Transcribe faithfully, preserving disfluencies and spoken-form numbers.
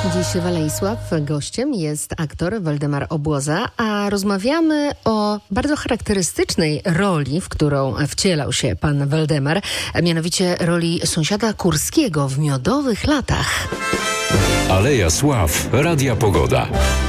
Dziś w Alei Sław gościem jest aktor Waldemar Obłoza, a rozmawiamy o bardzo charakterystycznej roli, w którą wcielał się pan Waldemar, mianowicie roli sąsiada Kurskiego w Miodowych latach. Aleja Sław, Radia Pogoda.